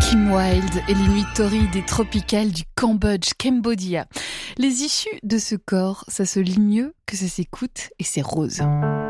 Kim Wilde et les nuits torrides et tropicales du Cambodge, Cambodia. Les issues de ce corps, ça se lit mieux que ça s'écoute et c'est rose.